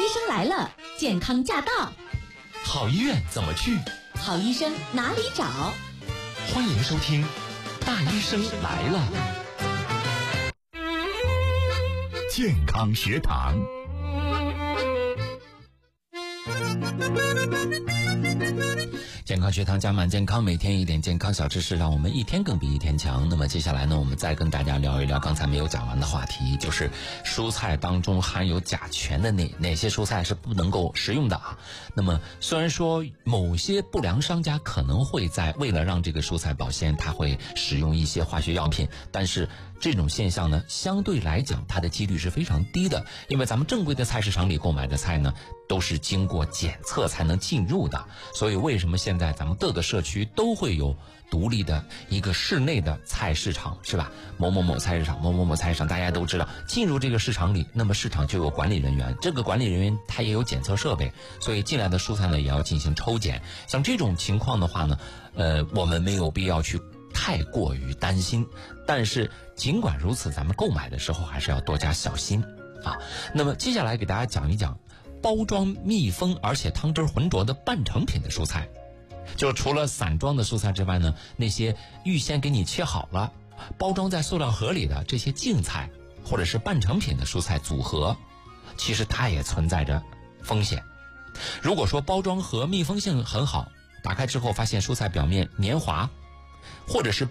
医生来了，健康驾到。 好医院怎么去？ 好医生哪里找？ 欢迎收听《大医生来了》 健康学堂。 健康学堂加满健康，每天一点健康小知识，让我们一天更比一天强。那么接下来呢，我们再跟大家聊一聊刚才没有讲完的话题，就是蔬菜当中含有甲醛的哪些蔬菜是不能够食用的啊？那么虽然说某些不良商家可能会为了让这个蔬菜保鲜，他会使用一些化学药品，但是这种现象呢，相对来讲它的几率是非常低的，因为咱们正规的菜市场里购买的菜呢，都是经过检测才能进入的。所以为什么现在咱们各个社区都会有独立的一个室内的菜市场，是吧？某某某菜市场，某某某菜市场，大家都知道，进入这个市场里，那么市场就有管理人员，这个管理人员他也有检测设备，所以进来的蔬菜呢也要进行抽检。像这种情况的话呢，我们没有必要去太过于担心，但是尽管如此，咱们购买的时候还是要多加小心啊。那么接下来给大家讲一讲包装密封而且汤汁浑浊的半成品的蔬菜。就除了散装的蔬菜之外呢，那些预先给你切好了包装在塑料盒里的这些净菜或者是半成品的蔬菜组合，其实它也存在着风险。如果说包装盒密封性很好，打开之后发现蔬菜表面黏滑，或者是